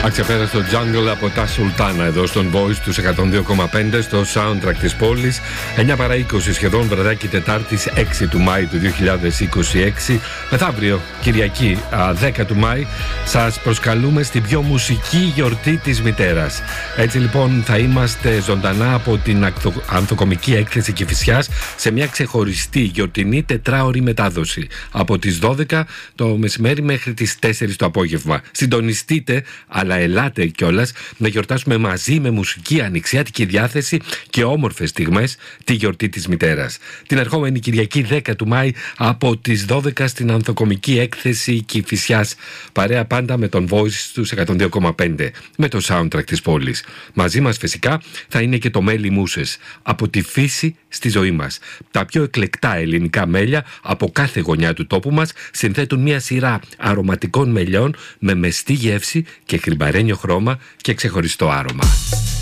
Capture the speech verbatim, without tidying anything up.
Αξιαπέραστο Jungle από τα Σουλτάνα εδώ στον Voice τους εκατόν δύο κόμμα πέντε στο soundtrack της πόλης. εννιά παρά είκοσι σχεδόν, βραδάκι Τετάρτης έξι του Μάη του δύο χιλιάδες είκοσι έξι. Μεθαύριο Κυριακή δέκα του Μάη σας προσκαλούμε στην πιο μουσική γιορτή της μητέρας. Έτσι λοιπόν θα είμαστε ζωντανά από την ανθοκομική έκθεση Κηφισιάς σε μια ξεχωριστή γιορτινή τετράωρη μετάδοση από τις δώδεκα το μεσημέρι μέχρι τις τέσσερις το απόγευμα. Συντονιστείτε, αλλά ελάτε κιόλας να γιορτάσουμε μαζί με μουσική, ανοιξιάτικη διάθεση και όμορφες στιγμές τη γιορτή της μητέρας. Την ερχόμενη Κυριακή δέκα του Μάη από τις δώδεκα στην ανθοκομική έκθεση Κηφισιάς. Παρέα πάντα με τον Voice στους εκατόν δύο κόμμα πέντε με το soundtrack της πόλης. Μαζί μας φυσικά θα είναι και το μέλι Μούσες. Από τη φύση στη ζωή μας. Τα πιο εκλεκτά ελληνικά μέλια από κάθε γωνιά του τόπου μας συνθέτουν μια σειρά αρωματικών μελιών με μεστή γεύση και χρυμπαρένιο χρώμα και ξεχωριστό άρωμα.